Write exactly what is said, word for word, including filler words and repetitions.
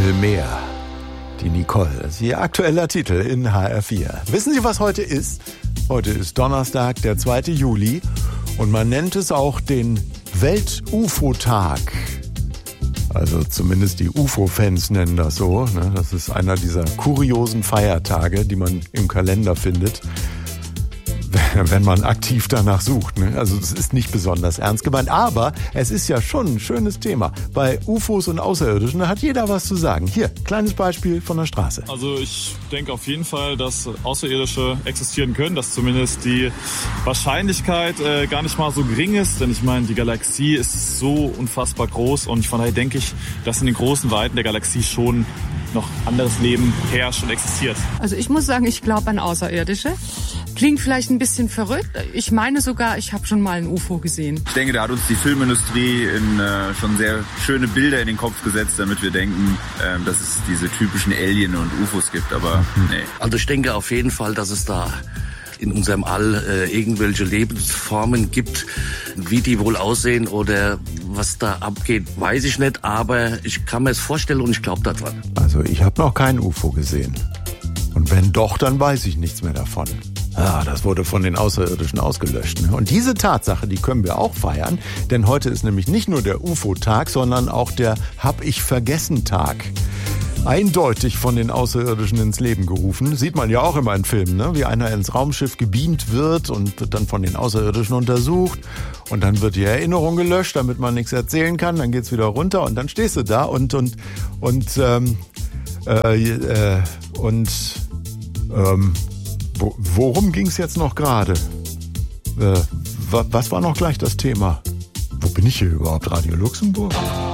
will mehr. Die Nicole, das ist ihr aktueller Titel in H R vier. Wissen Sie, was heute ist? Heute ist Donnerstag, der zweite Juli. Und man nennt es auch den Welt-U F O-Tag. Also zumindest die U F O-Fans nennen das so. Das ist einer dieser kuriosen Feiertage, die man im Kalender findet, wenn man aktiv danach sucht. Also es ist nicht besonders ernst gemeint, aber es ist ja schon ein schönes Thema. Bei U F Os und Außerirdischen, da hat jeder was zu sagen. Hier, kleines Beispiel von der Straße. Also ich denke auf jeden Fall, dass Außerirdische existieren können, dass zumindest die Wahrscheinlichkeit äh, gar nicht mal so gering ist. Denn ich meine, die Galaxie ist so unfassbar groß und von daher denke ich, dass in den großen Weiten der Galaxie schon noch anderes Leben herrscht und existiert. Also ich muss sagen, ich glaube an Außerirdische. Klingt vielleicht ein bisschen verrückt. Ich meine sogar, ich habe schon mal ein U F O gesehen. Ich denke, da hat uns die Filmindustrie in, äh, schon sehr schöne Bilder in den Kopf gesetzt, damit wir denken, äh, dass es diese typischen Alien und U F Os gibt. Aber nee. Also ich denke auf jeden Fall, dass es da in unserem All äh, irgendwelche Lebensformen gibt. Wie die wohl aussehen oder was da abgeht, weiß ich nicht. Aber ich kann mir es vorstellen und ich glaube daran. Also ich habe noch kein U F O gesehen. Und wenn doch, dann weiß ich nichts mehr davon. Ah, das wurde von den Außerirdischen ausgelöscht. Ne? Und diese Tatsache, die können wir auch feiern, denn heute ist nämlich nicht nur der U F O-Tag, sondern auch der Hab-ich-vergessen-Tag. Eindeutig von den Außerirdischen ins Leben gerufen. Sieht man ja auch immer in Filmen, ne? Wie einer ins Raumschiff gebeamt wird und wird dann von den Außerirdischen untersucht. Und dann wird die Erinnerung gelöscht, damit man nichts erzählen kann. Dann geht's wieder runter und dann stehst du da und und und ähm, äh, äh, und ähm, wo, worum ging's jetzt noch gerade? Äh, was war noch gleich das Thema? Wo bin ich hier überhaupt? Radio Luxemburg?